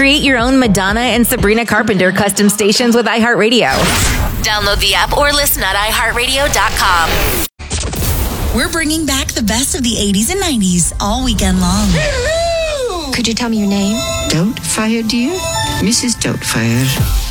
Create your own Madonna and Sabrina Carpenter custom stations with iHeartRadio. Download the app or listen at iHeartRadio.com. We're bringing back the best of the 80s and 90s all weekend long. Could you tell me your name? Doubtfire, dear? Mrs. Doubtfire.